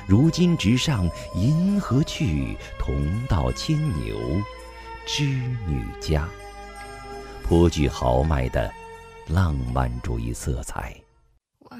如今直上银河去，同到牵牛织女家。颇具豪迈的浪漫主义色彩。